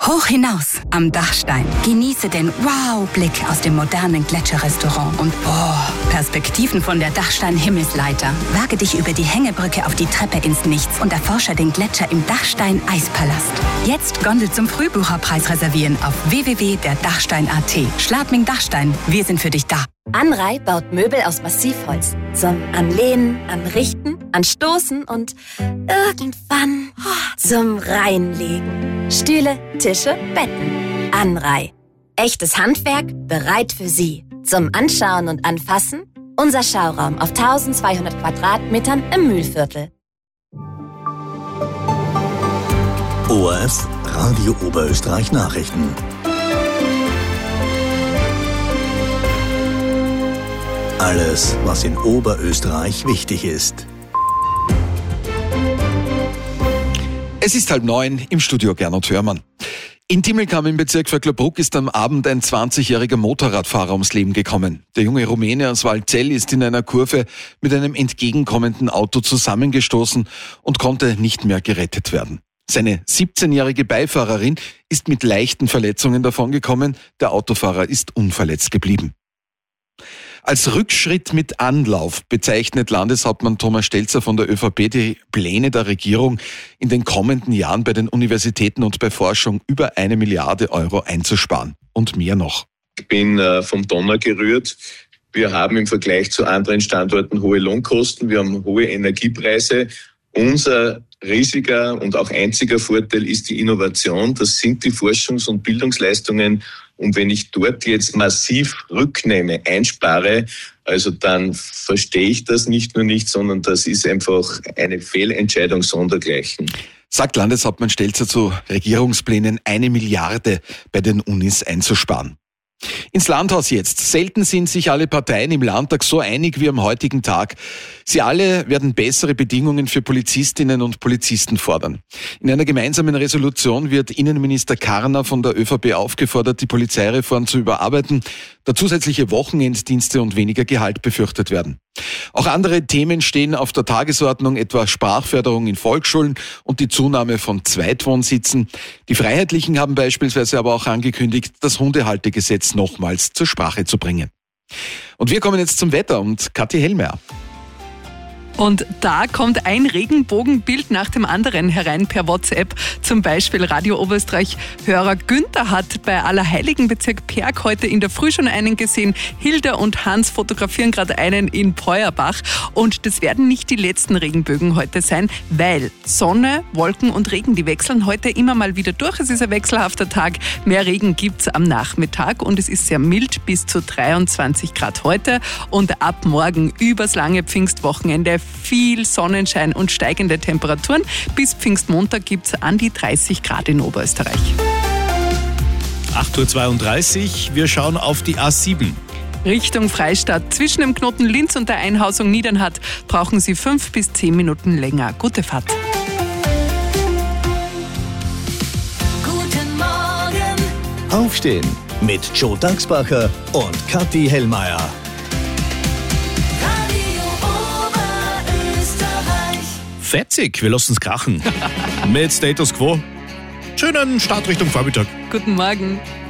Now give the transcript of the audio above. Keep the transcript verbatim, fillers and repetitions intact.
Hoch hinaus am Dachstein. Genieße den Wow-Blick aus dem modernen Gletscherrestaurant und oh, Perspektiven von der Dachstein-Himmelsleiter. Wage dich über die Hängebrücke auf die Treppe ins Nichts und erforsche den Gletscher im Dachstein-Eispalast. Jetzt Gondel zum Frühbucherpreis reservieren auf w w w punkt der dachstein punkt a t. Schladming Dachstein, wir sind für dich da. Anrei baut Möbel aus Massivholz. Zum Anlehnen, Anrichten, Anstoßen und irgendwann zum Reinlegen. Stühle, Tische, Betten. Anrei. Echtes Handwerk, bereit für Sie. Zum Anschauen und Anfassen unser Schauraum auf eintausendzweihundert Quadratmetern im Mühlviertel. O R F Radio Oberösterreich Nachrichten. Alles, was in Oberösterreich wichtig ist. Es ist halb neun, im Studio Gernot Hörmann. In Timmelkamp im Bezirk Vöcklerbruck ist am Abend ein zwanzigjähriger Motorradfahrer ums Leben gekommen. Der junge Rumäne aus Waldzell ist in einer Kurve mit einem entgegenkommenden Auto zusammengestoßen und konnte nicht mehr gerettet werden. Seine siebzehnjährige Beifahrerin ist mit leichten Verletzungen davongekommen, der Autofahrer ist unverletzt geblieben. Als Rückschritt mit Anlauf bezeichnet Landeshauptmann Thomas Stelzer von der ÖVP die Pläne der Regierung, in den kommenden Jahren bei den Universitäten und bei Forschung über eine Milliarde Euro einzusparen. Und mehr noch. Ich bin äh, vom Donner gerührt. Wir haben im Vergleich zu anderen Standorten hohe Lohnkosten, wir haben hohe Energiepreise. Unser riesiger und auch einziger Vorteil ist die Innovation. Das sind die Forschungs- und Bildungsleistungen. Und wenn ich dort jetzt massiv rücknehme, einspare, also dann verstehe ich das nicht nur nicht, sondern das ist einfach eine Fehlentscheidung sondergleichen. Sagt Landeshauptmann Stelzer zu Regierungsplänen, eine Milliarde bei den Unis einzusparen. Ins Landhaus jetzt. Selten sind sich alle Parteien im Landtag so einig wie am heutigen Tag. Sie alle werden bessere Bedingungen für Polizistinnen und Polizisten fordern. In einer gemeinsamen Resolution wird Innenminister Karner von der ÖVP aufgefordert, die Polizeireform zu überarbeiten, da zusätzliche Wochenenddienste und weniger Gehalt befürchtet werden. Auch andere Themen stehen auf der Tagesordnung, etwa Sprachförderung in Volksschulen und die Zunahme von Zweitwohnsitzen. Die Freiheitlichen haben beispielsweise aber auch angekündigt, das Hundehaltegesetz nochmals zur Sprache zu bringen. Und wir kommen jetzt zum Wetter und Kathi Hellmeier. Und da kommt ein Regenbogenbild nach dem anderen herein per WhatsApp. Zum Beispiel Radio Oberösterreich-Hörer Günther hat bei Allerheiligenbezirk Perg heute in der Früh schon einen gesehen. Hilda und Hans fotografieren gerade einen in Peuerbach. Und das werden nicht die letzten Regenbögen heute sein, weil Sonne, Wolken und Regen, die wechseln heute immer mal wieder durch. Es ist ein wechselhafter Tag. Mehr Regen gibt's am Nachmittag und es ist sehr mild, bis zu dreiundzwanzig Grad heute. Und ab morgen übers lange Pfingstwochenende viel Sonnenschein und steigende Temperaturen. Bis Pfingstmontag gibt es an die dreißig Grad in Oberösterreich. acht Uhr zweiunddreißig, wir schauen auf die A sieben. Richtung Freistadt. Zwischen dem Knoten Linz und der Einhausung Niedernhardt brauchen Sie fünf bis zehn Minuten länger. Gute Fahrt. Guten Morgen. Aufstehen mit Joe Dachsbacher und Kathi Hellmeier. Fetzig, wir lassen es krachen. Mit Status Quo. Schönen Start Richtung Vormittag. Guten Morgen.